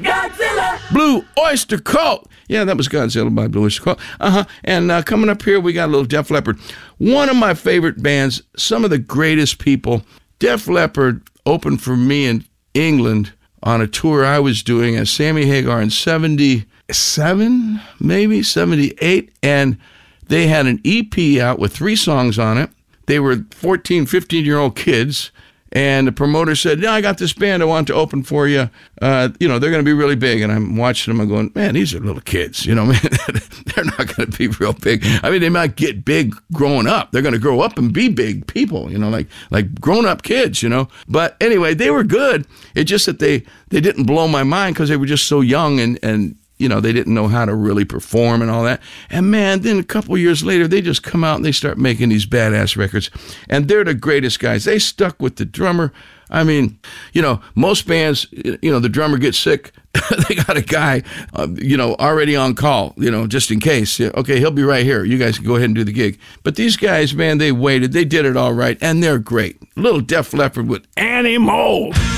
Godzilla! Blue Oyster Cult. Yeah, that was Godzilla by Blue Oyster Cult. And coming up here, we got a little Def Leppard. One of my favorite bands, some of the greatest people. Def Leppard opened for me in England on a tour I was doing as Sammy Hagar in 77, maybe 78. And they had an EP out with 3 songs on it. They were 14, 15-year-old kids. And the promoter said, I got this band I want to open for you. They're going to be really big. And I'm watching them and going, man, these are little kids. Man, they're not going to be real big. I mean, they might get big growing up. They're going to grow up and be big people, like grown-up kids, But anyway, they were good. It's just that they didn't blow my mind because they were just so young and they didn't know how to really perform and all that. And man, then a couple years later, they just come out and they start making these badass records. And they're the greatest guys. They stuck with the drummer. I mean, most bands, the drummer gets sick. They got a guy, already on call, just in case. Okay, he'll be right here. You guys can go ahead and do the gig. But these guys, man, they waited. They did it all right. And they're great. Little Def Leppard with Annie Mole.